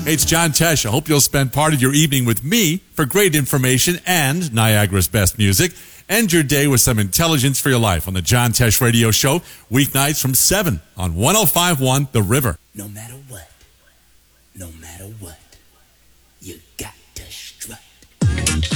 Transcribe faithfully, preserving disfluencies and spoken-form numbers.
Hey, it's John Tesh. I hope you'll spend part of your evening with me for great information and Niagara's best music. End your day with some intelligence for your life on the John Tesh Radio Show, weeknights from seven on one oh five point one The River. No matter what, no matter what, you got to strut.